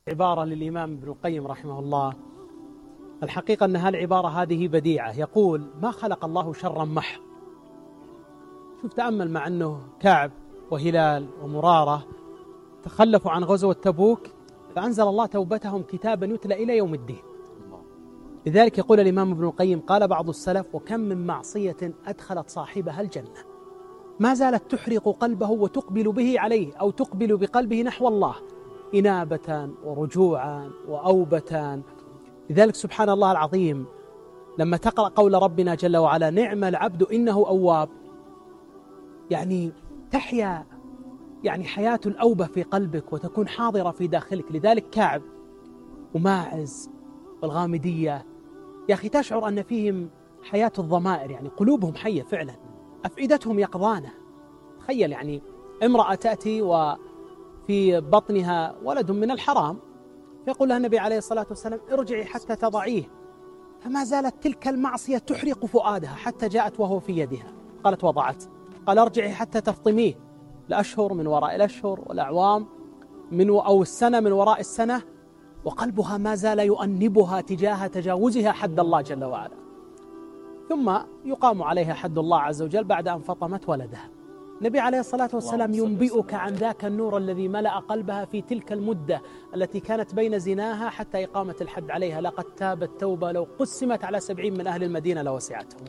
عبارة للإمام ابن القيم رحمه الله. الحقيقة أن هالعبارة هذه بديعة. يقول: ما خلق الله شرا محض. شوف، تأمل، مع أنه كعب وهلال ومرارة تخلفوا عن غزوة تبوك، فأنزل الله توبتهم كتابا يتلى إلى يوم الدين. لذلك يقول الإمام ابن القيم: قال بعض السلف: وكم من معصية أدخلت صاحبها الجنة ما زالت تحرق قلبه وتقبل به عليه، أو تقبل بقلبه نحو الله إنابة ورجوعا وأوبة. لذلك سبحان الله العظيم لما تقرأ قول ربنا جل وعلا: نعم العبد إنه أواب، يعني تحيا حياة الأوبة في قلبك وتكون حاضرة في داخلك. لذلك كعب وماعز والغامدية يا أخي تشعر أن فيهم حياة الضمائر، يعني قلوبهم حية فعلا، أفئدتهم يقظانة. تخيل يعني امرأة تأتي وفي بطنها ولد من الحرام، فيقول لها النبي عليه الصلاة والسلام: ارجعي حتى تضعيه، فما زالت تلك المعصية تحرق فؤادها حتى جاءت وهو في يدها، قالت وضعت. قال: ارجعي حتى تفطميه، الأشهر من وراء الأشهر والأعوام أو السنة من وراء السنة، وقلبها ما زال يؤنبها تجاه تجاوزها حد الله جل وعلا. ثم يقام عليها حد الله عز وجل بعد أن فطمت ولدها. النبي عليه الصلاة والسلام ينبئك عن ذاك النور الذي ملأ قلبها في تلك المدة التي كانت بين زناها حتى إقامة الحد عليها: لقد تابت توبة لو قسمت على 70 من أهل المدينة لوسعتهم.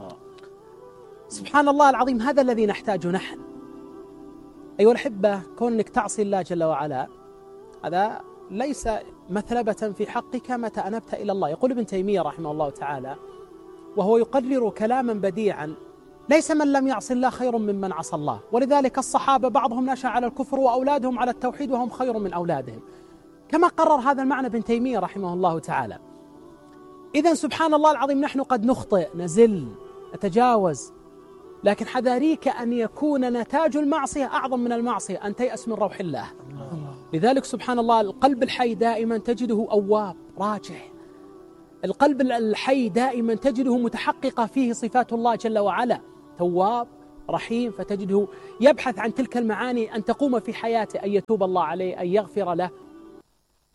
سبحان الله العظيم، هذا الذي نحتاجه نحن أيها الأحبة. كونك تعصي الله جل وعلا هذا ليس مثلبة في حقك متى أنبت إلى الله. يقول ابن تيمية رحمه الله تعالى وهو يقرر كلاما بديعا: ليس من لم يعص الله خير ممن عصى الله. ولذلك الصحابة بعضهم نشأ على الكفر وأولادهم على التوحيد وهم خير من أولادهم، كما قرر هذا المعنى ابن تيمية رحمه الله تعالى. إذن سبحان الله العظيم نحن قد نخطئ، نزل، نتجاوز، لكن حذاريك أن يكون نتاج المعصية أعظم من المعصية، أن تيأس من روح الله. لذلك سبحان الله القلب الحي دائما تجده أواب راجع، القلب الحي دائما تجده متحققة فيه صفات الله جل وعلا، تواب رحيم، فتجده يبحث عن تلك المعاني أن تقوم في حياته، أن يتوب الله عليه، أن يغفر له.